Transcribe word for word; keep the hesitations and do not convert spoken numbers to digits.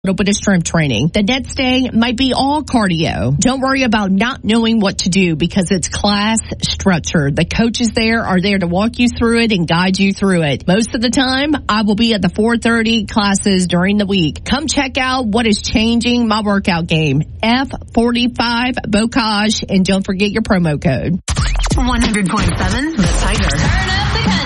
little bit of strength training. The next day might be all cardio. Don't worry about not knowing what to do because it's class structured. The coaches there are there to walk you through it and guide you through it. Most of the time, I will be at the four thirty classes during the week. Come check out what is changing my workout game. F forty-five Bocage, and don't forget your promo code. one hundred point seven The Tiger. Turn up